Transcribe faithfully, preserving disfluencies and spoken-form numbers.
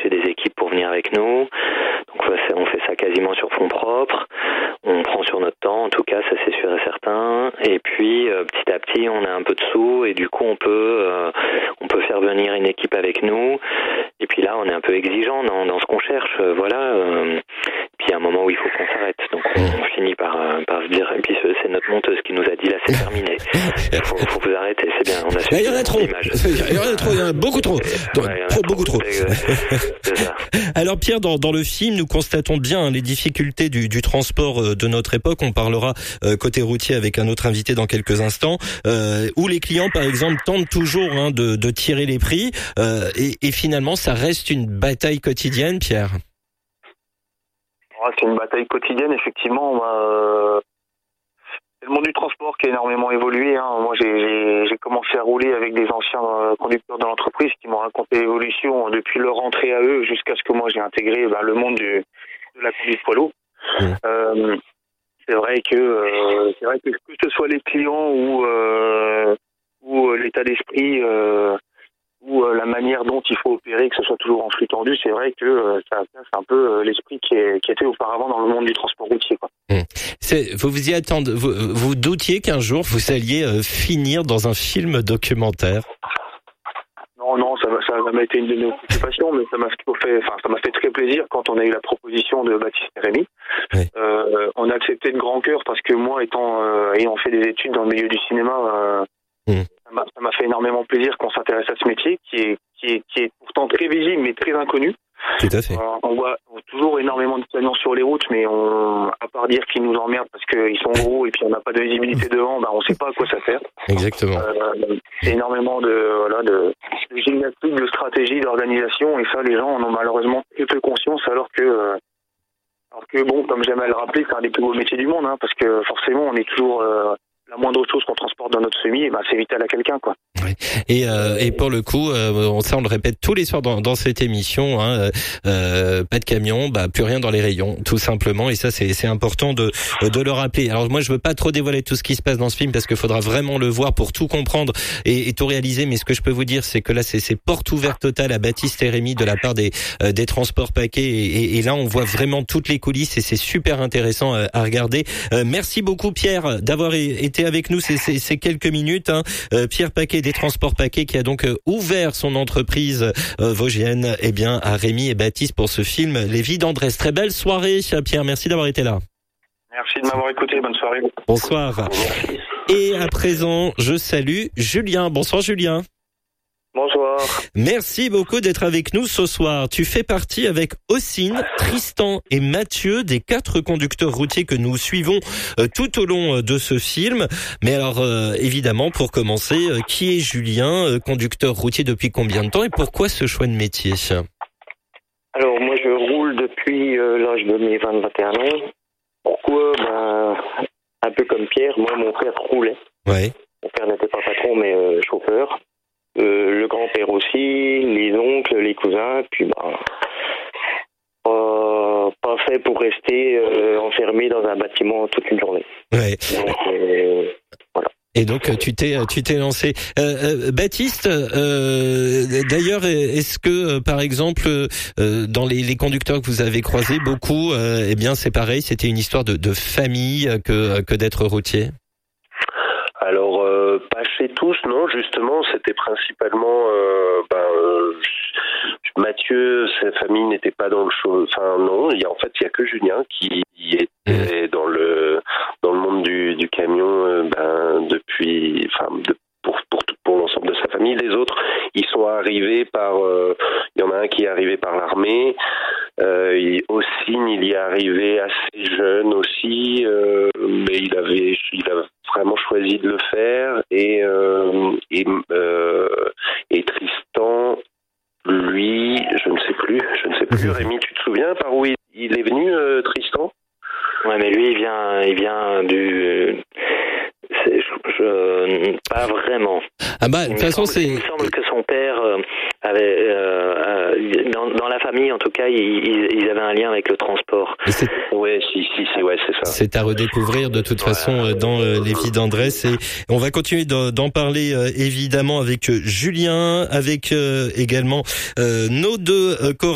recruter des équipes pour venir avec nous. Donc on fait ça quasiment sur fonds propres. On prend sur notre temps, en tout cas, ça c'est sûr et certain. Et puis euh, petit à petit, on a un peu de sous et du coup on peut euh, on peut faire venir une équipe avec nous. Et puis là, on est un peu exigeant dans, dans ce qu'on cherche, euh, voilà. Euh, puis il y a un moment où il faut qu'on s'arrête. Donc on, on finit par euh, par se dire. Et puis c'est notre monteuse qui nous a dit là, c'est terminé. Il faut, faut vous arrêter, c'est bien. On a il y en a trop. Il y en a trop. Il y en a beaucoup trop. Donc, ouais, trop, beaucoup trop. C'est ça. Alors Pierre, dans, dans le film, nous constatons bien hein, les difficultés du, du transport euh, de notre époque. On parlera euh, côté routier avec un autre invité dans quelques instants, euh, où les clients, par exemple, tentent toujours hein, de, de tirer les prix, euh, et, et finalement, ça reste une bataille quotidienne, Pierre. Ouais, c'est une bataille quotidienne, effectivement. Euh, c'est le monde du transport qui a énormément évolué. Hein. Moi, j'ai, j'ai, j'ai commencé à rouler avec des anciens euh, conducteurs de l'entreprise qui m'ont raconté l'évolution depuis leur entrée à eux jusqu'à ce que moi j'ai intégré ben, le monde du, de la conduite poids lourd. Mmh. Euh, c'est vrai que euh, c'est vrai que que ce soit les clients ou euh, ou l'état d'esprit euh, ou euh, la manière dont il faut opérer, que ce soit toujours en flux tendu, c'est vrai que euh, ça casse un peu euh, l'esprit qui, est, qui était auparavant dans le monde du transport routier, quoi. Mmh. C'est, vous vous y attendez, vous, vous doutiez qu'un jour vous alliez euh, finir dans un film documentaire? Non, non, ça, ça m'a été une de mes occupations, mais ça m'a fait, enfin, ça m'a fait très plaisir quand on a eu la proposition de Baptiste et Rémi. Oui. Euh, on a accepté de grand cœur parce que moi, étant euh, ayant fait des études dans le milieu du cinéma, euh, mmh. ça, m'a, ça m'a fait énormément plaisir qu'on s'intéresse à ce métier qui est, qui est, qui est pourtant très visible mais très inconnu. Tout à fait. Euh, on voit toujours énormément de camions sur les routes, mais on, à part dire qu'ils nous emmerdent parce qu'ils sont gros et puis on n'a pas de visibilité devant, ben on ne sait pas à quoi ça sert. Exactement. Euh, c'est énormément de, voilà, de, de gymnastique, de stratégie, d'organisation, et ça, les gens en ont malheureusement très peu conscience, alors que, euh, alors que bon, comme j'aime à le rappeler, c'est un des plus beaux métiers du monde, hein, parce que forcément, on est toujours euh, la moindre chose qu'on transporte dans notre semi, ben, c'est vital à quelqu'un, quoi. Oui. Et, euh, et pour le coup, euh, ça on le répète tous les soirs dans, dans cette émission, hein, euh, pas de camion, bah plus rien dans les rayons, tout simplement. Et ça c'est, c'est important de, de le rappeler. Alors moi je veux pas trop dévoiler tout ce qui se passe dans ce film parce qu'il faudra vraiment le voir pour tout comprendre et, et tout réaliser. Mais ce que je peux vous dire, c'est que là c'est, c'est porte ouverte totale à Baptiste et Rémi de la part des, euh, des transports paquets. Et, et, et là on voit vraiment toutes les coulisses et c'est super intéressant à, à regarder. Euh, merci beaucoup Pierre d'avoir été avec nous ces, ces, ces quelques minutes. Hein. Euh, Pierre Paquet des Transports Paquet qui a donc euh, ouvert son entreprise euh, vosgienne, eh bien à Rémi et Baptiste pour ce film Les Vies d'Andrés. Très belle soirée, Pierre. Merci d'avoir été là. Merci de m'avoir écouté. Bonne soirée. Bonsoir. Merci. Et à présent, je salue Julien. Bonsoir Julien. Bonsoir. Merci beaucoup d'être avec nous ce soir. Tu fais partie avec Ossine, Tristan et Mathieu des quatre conducteurs routiers que nous suivons euh, tout au long de ce film. Mais alors, euh, évidemment, pour commencer, euh, qui est Julien, euh, conducteur routier depuis combien de temps et pourquoi ce choix de métier? Alors, moi, je roule depuis euh, l'âge de mes vingt à vingt et un ans. Pourquoi? Ben, un peu comme Pierre, moi, mon père roulait. Ouais. Mon père n'était pas patron, mais euh, chauffeur. Euh, le grand-père aussi, les oncles, les cousins, puis bah, euh, pas fait pour rester euh, enfermé dans un bâtiment toute une journée. Ouais. Donc, euh, voilà. Et donc tu t'es tu t'es lancé. Euh, euh, Baptiste, euh, d'ailleurs, est-ce que euh, par exemple euh, dans les, les conducteurs que vous avez croisés, beaucoup, euh, eh bien c'est pareil, c'était une histoire de, de famille que que d'être routier? Alors, euh, pas chez tous, non, justement, c'était principalement, euh, ben, euh, Mathieu, sa famille n'était pas dans le show, enfin non, il y a, en fait, il y a que Julien qui était dans le dans le monde du, du camion, euh, ben, depuis, enfin, de, pour pour pour l'ensemble de sa famille. Les autres, ils sont arrivés par, euh, il y en a un qui est arrivé par l'armée. Euh, il, Ossine, il y est arrivé assez jeune aussi, euh, mais il avait, il a vraiment choisi de le faire. Et euh, et, euh, et Tristan, lui, je ne sais plus, je ne sais plus. Rémi, tu te souviens par où il, il est venu, euh, Tristan? Ouais, mais lui, il vient, il vient du. C'est, je, je, pas vraiment. Ah bah de toute façon c'est. Il me semble que son père euh, avait euh, dans, dans la famille en tout cas ils, ils avaient un lien avec le transport. Ouais, si si c'est ouais c'est ça. C'est à redécouvrir de toute façon voilà. Dans euh, Les Vies d'Andrés et on va continuer d'en, d'en parler euh, évidemment avec Julien, avec euh, également euh, nos deux euh,